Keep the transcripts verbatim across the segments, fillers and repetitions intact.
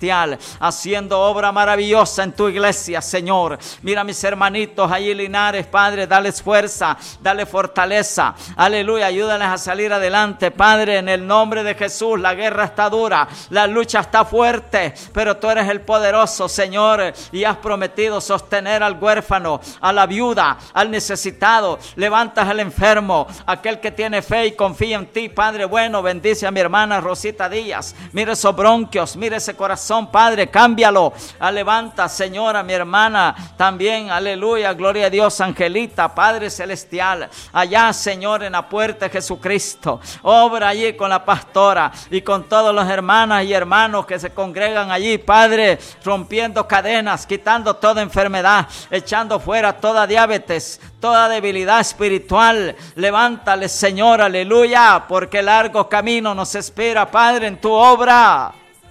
Celestial, haciendo obra maravillosa en tu iglesia, Señor. Mira a mis hermanitos allí, Linares, Padre, dales fuerza, dale fortaleza, aleluya, ayúdales a salir adelante, Padre, en el nombre de Jesús. La guerra está dura, la lucha está fuerte, pero tú eres el poderoso, Señor, y has prometido sostener al huérfano, a la viuda, al necesitado. Levantas al enfermo, aquel que tiene fe y confía en ti, Padre bueno. Bendice a mi hermana Rosita Díaz. Mira esos bronquios, mira ese corazón, Padre, cámbialo. Ah, levanta, Señora, mi hermana también, aleluya, gloria a Dios, Angelita, Padre celestial, allá, Señor, en la puerta de Jesucristo. Obra allí con la pastora y con todas las hermanas y hermanos que se congregan allí, Padre, rompiendo cadenas, quitando toda enfermedad, echando fuera toda diabetes, toda debilidad espiritual. Levántale, Señor, aleluya, porque largo camino nos espera, Padre, en tu obra.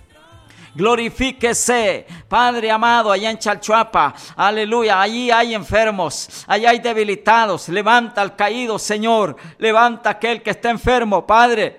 Glorifíquese, Padre amado, allá en Chalchuapa, aleluya, allí hay enfermos, allá hay debilitados. Levanta al caído, Señor, levanta aquel que está enfermo, Padre.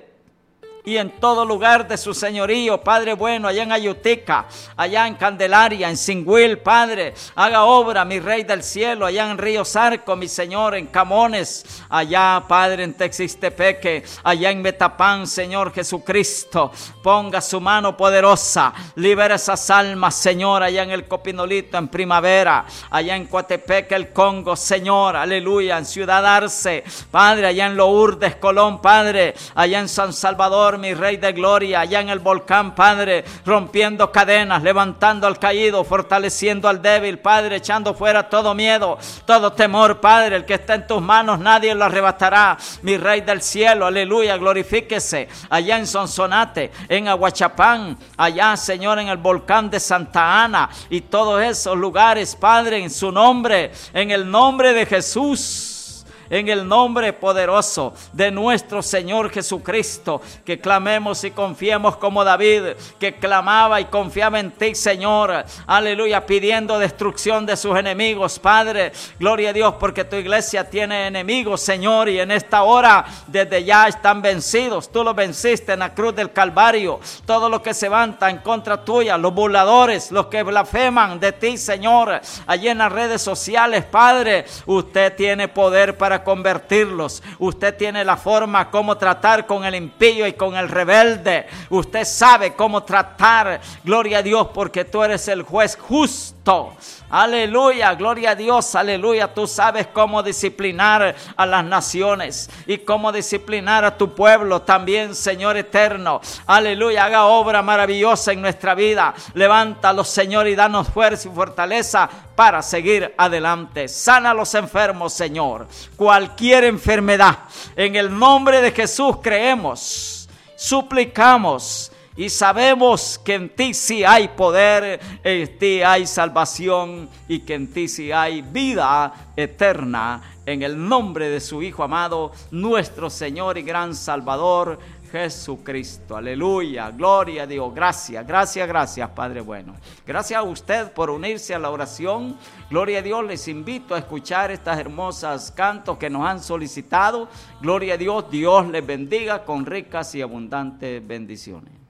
Y en todo lugar de su señorío, Padre bueno, allá en Ayutica, allá en Candelaria, en Singüil, Padre, haga obra, mi Rey del cielo, allá en Río Zarco, mi Señor, en Camones, allá, Padre, en Texistepeque, allá en Metapán, Señor Jesucristo, ponga su mano poderosa, libera esas almas, Señor, allá en el Copinolito, en Primavera, allá en Coatepeque, el Congo, Señor, aleluya, en Ciudad Arce, Padre, allá en Lourdes, Colón, Padre, allá en San Salvador, mi Rey de gloria, allá en el volcán, Padre, rompiendo cadenas, levantando al caído, fortaleciendo al débil, Padre, echando fuera todo miedo, todo temor, Padre. El que está en tus manos nadie lo arrebatará, mi Rey del cielo, aleluya, glorifíquese, allá en Sonsonate, en Aguachapán, allá, Señor, en el volcán de Santa Ana y todos esos lugares, Padre, en su nombre, en el nombre de Jesús. En el nombre poderoso de nuestro Señor Jesucristo, que clamemos y confiemos como David, que clamaba y confiaba en ti, Señor, aleluya, pidiendo destrucción de sus enemigos, Padre, gloria a Dios, porque tu iglesia tiene enemigos, Señor, y en esta hora desde ya están vencidos. Tú los venciste en la cruz del Calvario. Todo lo que se levanta en contra tuya, los burladores, los que blasfeman de ti, Señor, allí en las redes sociales, Padre, usted tiene poder para convertirlos. Usted tiene la forma cómo tratar con el impío y con el rebelde. Usted sabe cómo tratar, gloria a Dios, porque tú eres el juez justo. Aleluya, gloria a Dios, aleluya. Tú sabes cómo disciplinar a las naciones y cómo disciplinar a tu pueblo también, Señor eterno. Aleluya, haga obra maravillosa en nuestra vida. Levántalos, Señor, y danos fuerza y fortaleza para seguir adelante. Sana a los enfermos, Señor. Cualquier enfermedad, en el nombre de Jesús creemos, suplicamos. Y sabemos que en ti sí hay poder, en ti hay salvación y que en ti sí hay vida eterna. En el nombre de su Hijo amado, nuestro Señor y gran Salvador, Jesucristo. Aleluya, gloria a Dios. Gracias, gracias, gracias, Padre bueno. Gracias a usted por unirse a la oración. Gloria a Dios, les invito a escuchar estas hermosas cantos que nos han solicitado. Gloria a Dios, Dios les bendiga con ricas y abundantes bendiciones.